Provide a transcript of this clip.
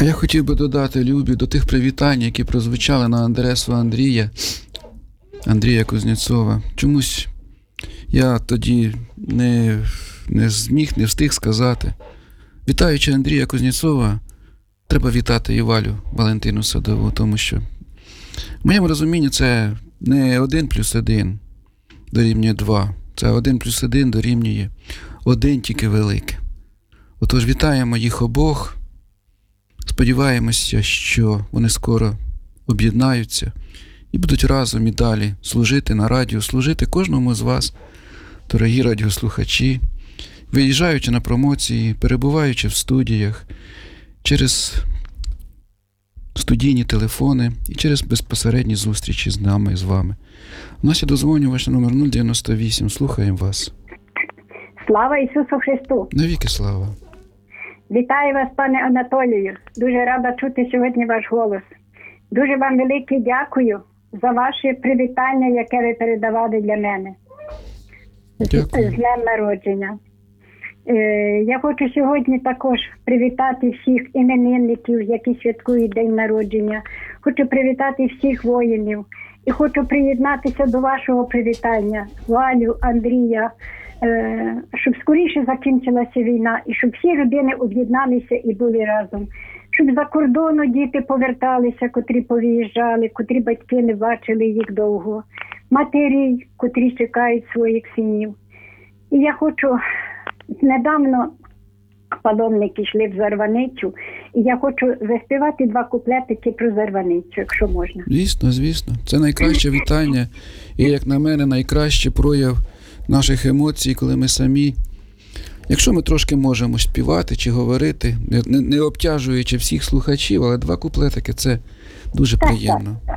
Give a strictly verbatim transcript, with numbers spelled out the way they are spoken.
Я хотів би додати, Любі, до тих привітань, які прозвучали на адресу Андрія, Андрія Кузнєцова. Чомусь я тоді не, не зміг, не встиг сказати. Вітаючи Андрія Кузнєцова, треба вітати і Валю Валентину Садову, тому що в моєму розумінні це не один плюс один дорівнює два. Це один плюс один дорівнює один тільки велике. Отож, вітаємо їх обох. Сподіваємося, що вони скоро об'єднаються і будуть разом і далі служити на радіо, служити кожному з вас, дорогі радіослухачі, виїжджаючи на промоції, перебуваючи в студіях, через студійні телефони і через безпосередні зустрічі з нами і з вами. У нас є дозвонювач на номер нуль дев'яносто вісім. Слухаємо вас. Слава Ісусу Христу! Навіки слава! Вітаю вас, пане Анатолію. Дуже рада чути сьогодні ваш голос. Дуже вам велике дякую за ваше привітання, яке ви передавали для мене. Дякую. З днем народження. Е, я хочу сьогодні також привітати всіх іменинників, які святкують день народження. Хочу привітати всіх воїнів. І хочу приєднатися до вашого привітання, Валю, Андрія, е, щоб скоріше закінчилася війна і щоб всі родини об'єдналися і були разом. Щоб за кордону діти поверталися, котрі повиїжджали, котрі батьки не бачили їх довго. Матері, котрі чекають своїх синів. І я хочу, недавно паломники йшли в Зарваницю, і я хочу заспівати два куплетики про Зарваницю, якщо можна. Звісно, звісно. Це найкраще вітання і, як на мене, найкращий прояв наших емоцій, коли ми самі, якщо ми трошки можемо співати чи говорити, не, не обтяжуючи всіх слухачів, але два куплетики – це дуже Так, приємно. так.